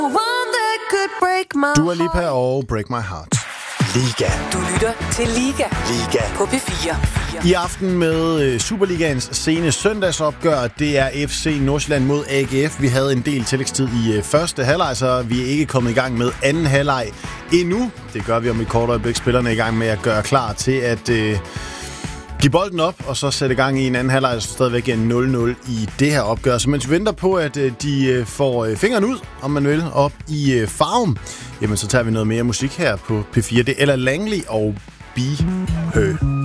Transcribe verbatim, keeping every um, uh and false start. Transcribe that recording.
Dua Lipa og Break My Heart. Liga. Du lytter til Liga. Liga. På P fire. I aften med Superligaens sene søndagsopgør. Det er F C Nordsjælland mod A G F. Vi havde en del tillægstid i første halvleg, så vi er ikke kommet i gang med anden halvleg endnu. Det gør vi om et kort øjeblik. Spillerne er i gang med at gøre klar til at øh, give bolden op, og så sætte gang i en anden halvleg, så stadigvæk er nul nul i det her opgør. Så mens vi venter på, at øh, de øh, får øh, fingeren ud, om man vil, op i øh, farven, jamen så tager vi noget mere musik her på P fire. Det er Ella Langley og Be Her.